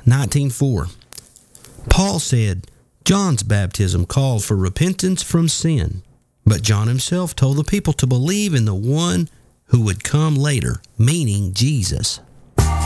19:4. Paul said, John's baptism called for repentance from sin, but John himself told the people to believe in the one who would come later, meaning Jesus.